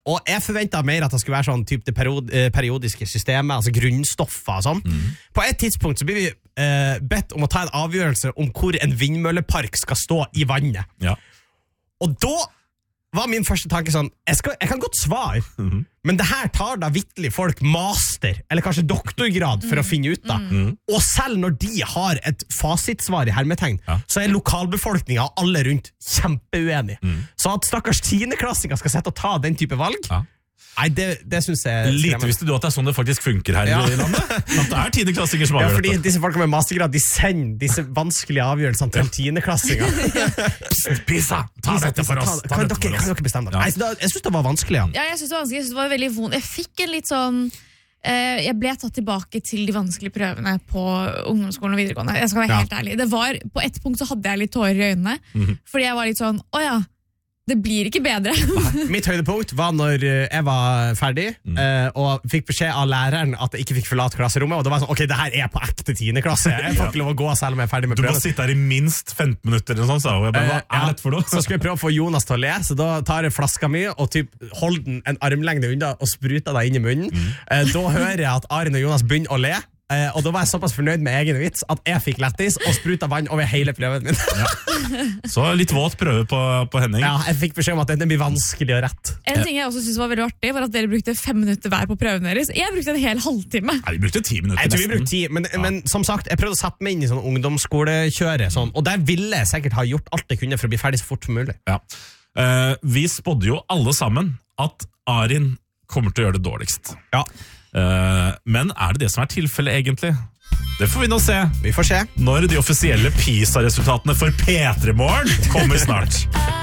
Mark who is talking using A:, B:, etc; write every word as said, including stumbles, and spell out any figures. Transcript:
A: Og jeg forventet mer at det skulle være sånn typ det period, periodiske systemet, altså grunnstoffer og sånn. Mm. På et tidspunkt så blir vi eh, bedt om å ta en avgjørelse om hvor en vindmøllepark skal stå i vannet. Ja. Og da var min første tanke sånn, jeg, skal, jeg kan godt svare, mm-hmm. men det her tar da vitterlig folk master, eller kanskje doktorgrad for mm. å finne ut da. Mm. Og selv når de har et fasitsvar i hermetegn, ja. så er lokalbefolkningen og alle rundt kjempeuenige. Mm. Så at stakkars tiendeklassinger skal sette og ta den type valg, ja. Nei, det, det synes jeg
B: Lite visste du at det er sånn det faktisk funker her ja. I landet? At det er tiendeklassinger som avgjør
A: ja, fordi
B: dette.
A: Disse folkene med mastergrad, de sender disse vanskelige avgjørelsene til tiendeklassinger.
B: Psst, Pisa, ta
A: Pisa,
B: dette for oss.
A: Ta, kan, dere, kan dere bestemme det? Ja. Nei, da, jeg synes det var vanskelig. Ja,
C: ja jeg synes det var vanskelig. Jeg synes det var veldig vondt. Jeg fikk en litt sånn... Uh, jeg ble tatt tilbake til de vanskelige prøvene på ungdomsskolen og videregående. Jeg skal være ja. helt ærlig. Det var, på et punkt så hadde jeg litt tårer I øynene, mm-hmm. fordi jeg var litt sånn, åja, det blir ikke bedre.
A: Mitt høydepunkt var når jeg var ferdig mm. og fikk beskjed av læreren at jeg ikke fikk forlate klasserommet, og det var sånn, ok, det her er på ekte tiende klasse. Jeg får ikke lov å gå selv om jeg er ferdig med prøven.
B: Du må sitte her I minst femten minutter eller sånn, sa hun. Jeg bare, hva er dette for noe?
A: Så skulle jeg prøve å få Jonas til å le, så da tar jeg flaska mi og typ holder den en armlengde unna og spruter deg inn I munnen. Mm. Da hører jeg at Arin og Jonas begynner å le, Uh, og da var jeg såpass fornøyd med egen vits at jeg fikk lettis og spruta vann over hele prøven min. Ja.
B: Så litt våt prøve på, på Henning.
A: Ja, jeg fikk beskjed om at det blir vanskelig og rett.
C: En ting jeg også synes var veldig artig var at dere brukte fem minutter hver på prøven deres. Jeg brukte en hel halvtime.
B: Nei, vi brukte ti minutter
A: jeg tror vi brukte ti, men, ja. men som sagt, jeg prøvde å sette meg inn I sånn ungdomsskolekjøret, sånn, og der ville jeg sikkert ha gjort alt jeg kunne for å bli ferdig så fort som mulig.
B: Ja. Uh, vi spådde jo alle sammen at Arin kommer til å gjøre det dårligst.
A: Ja.
B: Uh, men er det det som er tilfellet egentlig? Det får vi nå se.
A: Vi får se.
B: Når de offisielle PISA-resultatene for P tre Morgen kommer snart.